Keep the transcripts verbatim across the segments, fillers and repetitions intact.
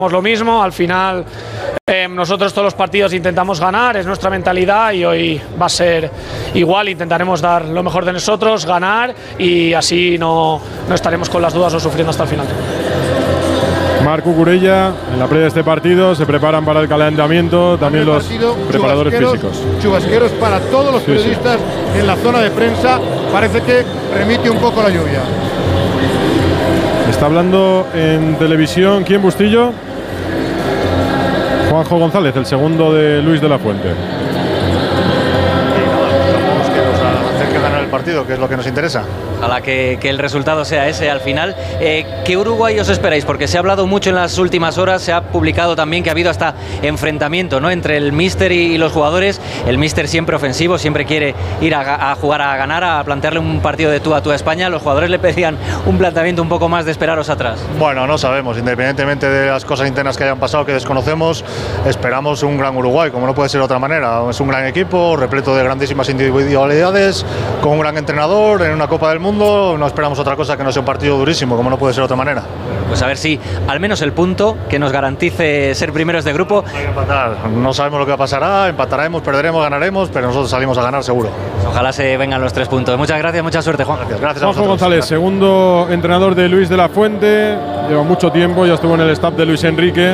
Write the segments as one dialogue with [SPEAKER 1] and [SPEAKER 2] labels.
[SPEAKER 1] lo mismo, al final eh, nosotros todos los partidos intentamos ganar, es nuestra mentalidad y hoy va a ser igual, intentaremos dar lo mejor de nosotros, ganar y así no, no estaremos con las dudas o sufriendo hasta el final.
[SPEAKER 2] Marc Cucurella, en la previa de este partido, se preparan para el calentamiento, también los preparadores físicos.
[SPEAKER 3] Chubasqueros para todos los
[SPEAKER 2] sí,
[SPEAKER 3] periodistas
[SPEAKER 2] sí.
[SPEAKER 3] en la zona de prensa, parece que remite un poco la lluvia.
[SPEAKER 2] Está hablando en televisión, ¿quién, Bustillo? Juanjo González, el segundo de Luis de la Fuente.
[SPEAKER 4] Y nada, esperamos que nos acerque a ganar el partido, que es lo que nos interesa.
[SPEAKER 5] Ojalá que, que el resultado sea ese al final. Eh, ¿Qué Uruguay os esperáis? Porque se ha hablado mucho en las últimas horas, se ha publicado también que ha habido hasta enfrentamiento, ¿no?, entre el míster y, y los jugadores. El míster siempre ofensivo, siempre quiere ir a, a jugar a ganar, a plantearle un partido de tú a tú a España. Los jugadores le pedían un planteamiento un poco más de esperaros atrás.
[SPEAKER 4] Bueno, no sabemos, independientemente de las cosas internas que hayan pasado, que desconocemos, esperamos un gran Uruguay, como no puede ser de otra manera. Es un gran equipo, repleto de grandísimas individualidades, con un gran entrenador, en una Copa del Mundo. No esperamos otra cosa que no sea un partido durísimo, como no puede ser de otra manera.
[SPEAKER 5] Pues a ver si al menos el punto que nos garantice ser primeros de grupo.
[SPEAKER 4] Hay que empatar. No sabemos lo que pasará, empataremos, perderemos, ganaremos, pero nosotros salimos a ganar seguro.
[SPEAKER 5] Ojalá se vengan los tres puntos. Muchas gracias, mucha suerte, Juan.
[SPEAKER 4] Gracias, gracias a
[SPEAKER 2] Juanjo
[SPEAKER 4] vosotros.
[SPEAKER 2] González,
[SPEAKER 4] Gracias.
[SPEAKER 2] segundo entrenador de Luis de la Fuente, lleva mucho tiempo, ya estuvo en el staff de Luis Enrique.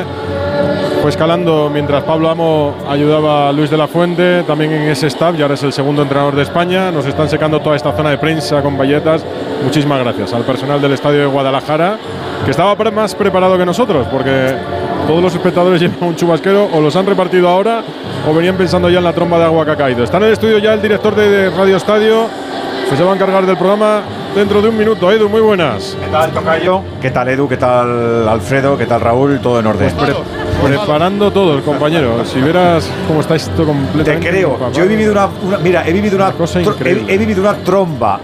[SPEAKER 2] Fue escalando mientras Pablo Amo ayudaba a Luis de la Fuente, también en ese staff, y ahora es el segundo entrenador de España. Nos están secando toda esta zona de prensa con valletas. Muchísimas gracias al personal del estadio de Guadalajara, que estaba más preparado que nosotros, porque todos los espectadores llevan un chubasquero, o los han repartido ahora, o venían pensando ya en la tromba de agua que ha caído. Está en el estudio ya el director de Radio Estadio, que se va a encargar del programa dentro de un minuto. Edu, muy buenas.
[SPEAKER 6] ¿Qué tal, tocayo? ¿Qué tal, Edu? ¿Qué tal, Alfredo? ¿Qué tal, Raúl? Todo en orden.
[SPEAKER 2] Pre preparando todo, el compañero. Si vieras cómo está esto completamente.
[SPEAKER 6] Te creo.
[SPEAKER 2] Papá.
[SPEAKER 6] Yo he vivido una, una mira, he vivido una,
[SPEAKER 2] una cosa increíble.
[SPEAKER 6] He, he vivido una tromba,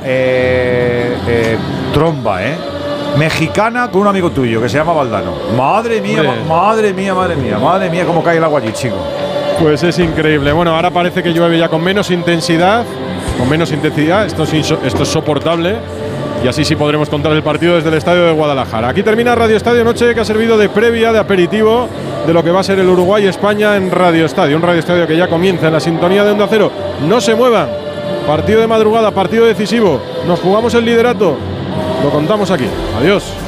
[SPEAKER 6] eh, eh, tromba, eh, mexicana con un amigo tuyo que se llama Valdano. Madre mía, ma madre mía, madre mía, madre mía, cómo cae el agua allí, chico.
[SPEAKER 2] Pues es increíble. Bueno, ahora parece que llueve ya con menos intensidad, con menos intensidad. Esto es, esto es soportable. Y así sí podremos contar el partido desde el estadio de Guadalajara. Aquí termina Radio Estadio Noche, que ha servido de previa, de aperitivo de lo que va a ser el Uruguay-España en Radio Estadio. Un Radio Estadio que ya comienza en la sintonía de Onda Cero. No se muevan. Partido de madrugada, partido decisivo. Nos jugamos el liderato. Lo contamos aquí. Adiós.